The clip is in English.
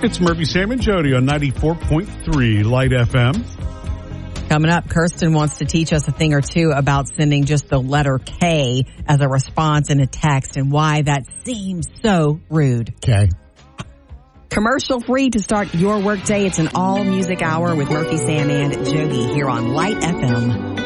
It's Murphy, Sam, and Jody on 94.3 Light FM. Coming up, Kirsten wants to teach us a thing or two about sending just the letter K as a response in a text and why that seems so rude. Okay. Commercial free to start your workday. It's an all music hour with Murphy, Sam, and Jody here on Light FM.